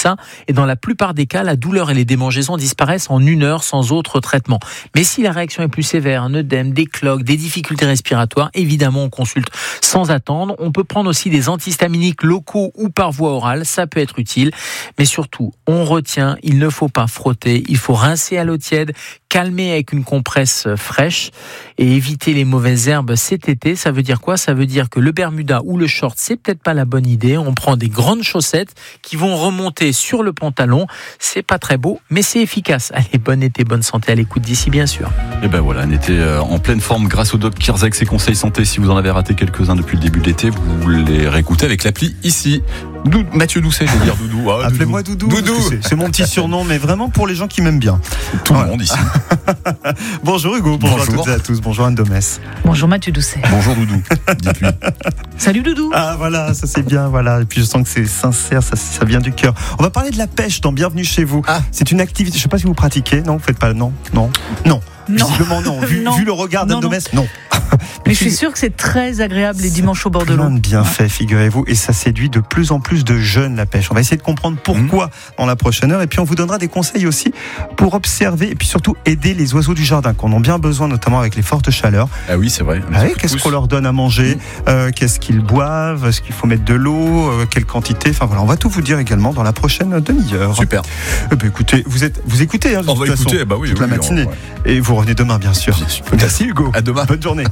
ça. Et dans la plupart des cas, la douleur et les démangeaisons disparaissent en 1 heure sans autre traitement. Mais si la réaction est plus sévère, un œdème, des cloques, des difficultés respiratoires, évidemment, on consulte sans attendre. On peut prendre aussi des antihistaminiques locaux ou par voie orale, ça peut être utile. Mais surtout, on retient, il ne faut pas frotter, il faut rincer à l'eau tiède, calmer avec une compresse fraîche et éviter les mauvaises herbes cet été. Ça veut dire quoi ? Ça veut dire que le bermuda ou le short, c'est peut-être pas la bonne idée. On prend des grandes chaussettes qui vont remonter sur le pantalon. C'est pas très beau, mais c'est efficace. Allez, bon été, bonne santé à l'écoute d'ici, bien sûr. Et ben voilà, un été en pleine forme grâce au Doc Kirzek, ses conseils santé. Si vous en avez raté quelques-uns depuis le début de l'été, vous les réécoutez avec l'appli ici. Mathieu Doucet, je vais dire Doudou. Ah, appelez-moi Doudou. C'est mon petit surnom, mais vraiment pour les gens qui m'aiment bien. Tout le monde ici. Bonjour Hugo, bonjour à toutes et à tous, bonjour Anne Domès. Bonjour Mathieu Doucet. Bonjour Doudou, dites-lui. Salut Doudou. Ah voilà, ça c'est bien, voilà. Et puis je sens que c'est sincère, ça vient du cœur. On va parler de la pêche dans Bienvenue chez vous. C'est une activité, je sais pas si vous pratiquez, non, vous faites pas, non. Visiblement non. Vu le regard d'Anne Domès, non. Mais je suis sûr que c'est très agréable les dimanches au bord de l'eau. Plein de bienfaits, figurez-vous, et ça séduit de plus en plus de jeunes la pêche. On va essayer de comprendre pourquoi dans la prochaine heure, et puis on vous donnera des conseils aussi pour observer et puis surtout aider les oiseaux du jardin qu'on a bien besoin, notamment avec les fortes chaleurs. Ah oui, c'est vrai. Qu'est-ce qu'on leur donne à manger, qu'est-ce qu'ils boivent, est-ce qu'il faut mettre de l'eau, quelle quantité. Enfin voilà, on va tout vous dire également dans la prochaine demi-heure. Super. Écoutez, vous écoutez, on va écouter, toute la matinée. Et vous revenez demain, bien sûr. Merci Hugo. À demain. Bonne journée.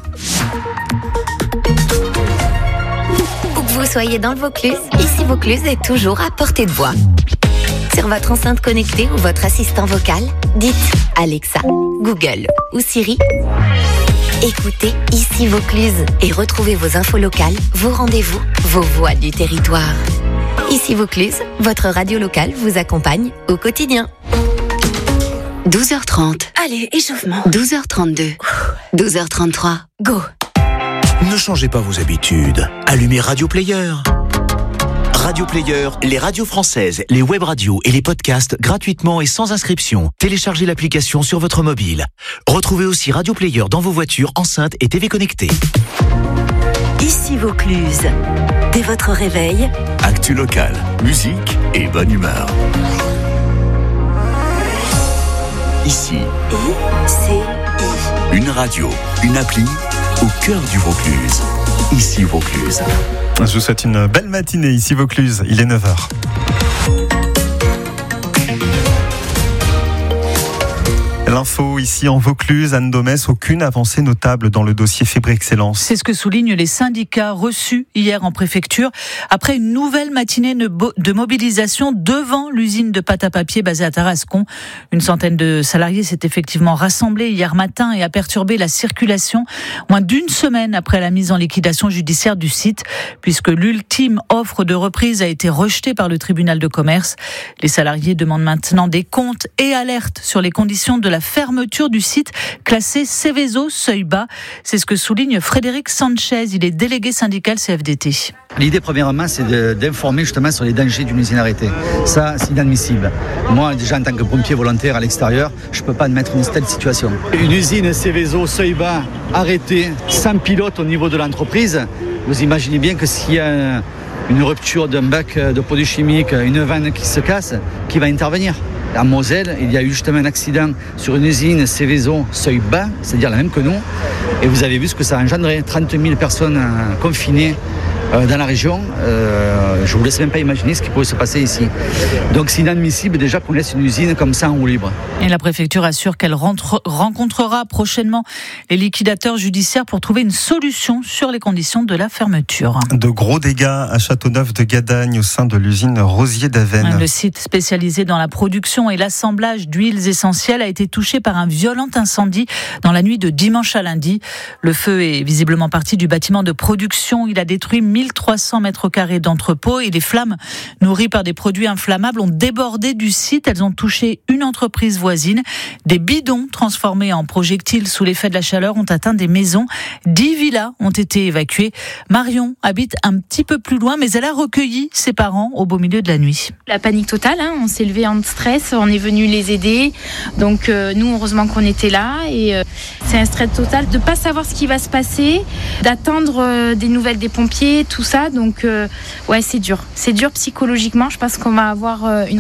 Où que vous soyez dans le Vaucluse, ici Vaucluse est toujours à portée de voix. Sur votre enceinte connectée ou votre assistant vocal, dites Alexa, Google ou Siri. Écoutez Ici Vaucluse et retrouvez vos infos locales, vos rendez-vous, vos voix du territoire. Ici Vaucluse, votre radio locale vous accompagne au quotidien. 12h30. Allez, échauffement. 12h32. 12h33. Go. Ne changez pas vos habitudes. Allumez Radio Player. Radio Player, les radios françaises, les web radios et les podcasts gratuitement et sans inscription. Téléchargez l'application sur votre mobile. Retrouvez aussi Radio Player dans vos voitures, enceintes et TV connectées. Ici Vaucluse. Dès votre réveil, Actu local, musique et bonne humeur. Ici, I-C-I. une radio, une appli au cœur du Vaucluse. Ici Vaucluse. Je vous souhaite une belle matinée ici Vaucluse, il est 9h. L'info ici en Vaucluse, Anne Domès, aucune avancée notable dans le dossier Fibre Excellence. C'est ce que soulignent les syndicats reçus hier en préfecture après une nouvelle matinée de mobilisation devant l'usine de pâte à papier basée à Tarascon. Une centaine de salariés s'est effectivement rassemblée hier matin et a perturbé la circulation moins d'une semaine après la mise en liquidation judiciaire du site, puisque l'ultime offre de reprise a été rejetée par le tribunal de commerce. Les salariés demandent maintenant des comptes et alertent sur les conditions de la fermeture du site classé Céveso seuil bas. C'est ce que souligne Frédéric Sanchez, il est délégué syndical CFDT. L'idée premièrement c'est d'informer justement sur les dangers d'une usine arrêtée. Ça c'est inadmissible. Moi déjà en tant que pompier volontaire à l'extérieur, je ne peux pas admettre une telle situation. Une usine Céveso seuil bas arrêtée, sans pilote au niveau de l'entreprise, vous imaginez bien que s'il y a une rupture d'un bac de produits chimiques, une vanne qui se casse, qui va intervenir ? En Moselle, il y a eu justement un accident sur une usine Céveso seuil bas, c'est-à-dire la même que nous, et vous avez vu ce que ça a engendré, 30 000 personnes confinées dans la région. Je ne vous laisse même pas imaginer ce qui pourrait se passer ici. Donc c'est inadmissible déjà qu'on laisse une usine comme ça en roue libre. Et la préfecture assure qu'elle rencontrera prochainement les liquidateurs judiciaires pour trouver une solution sur les conditions de la fermeture. De gros dégâts à Châteauneuf de Gadagne au sein de l'usine Rosier d'Avesnes. Le site spécialisé dans la production et l'assemblage d'huiles essentielles a été touché par un violent incendie dans la nuit de dimanche à lundi. Le feu est visiblement parti du bâtiment de production. Il a détruit 1300 mètres carrés d'entrepôt et les flammes nourries par des produits inflammables ont débordé du site. Elles ont touché une entreprise voisine. Des bidons transformés en projectiles sous l'effet de la chaleur ont atteint des maisons. 10 villas ont été évacuées. Marion habite un petit peu plus loin, mais elle a recueilli ses parents au beau milieu de la nuit. La panique totale, on s'est levé en stress, on est venu les aider. Donc nous, heureusement qu'on était là. Et c'est un stress total de ne pas savoir ce qui va se passer, d'attendre des nouvelles des pompiers, tout ça. Donc ouais, c'est dur. C'est dur psychologiquement. Je pense qu'on va avoir une